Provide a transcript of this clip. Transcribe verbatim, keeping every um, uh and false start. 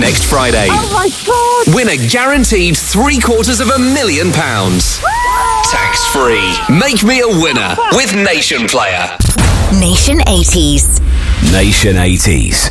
next Friday. Oh my God! Win a guaranteed three quarters of a million pounds. Tax free. Make me a winner with Nation Player. Nation eighties. Nation eighties.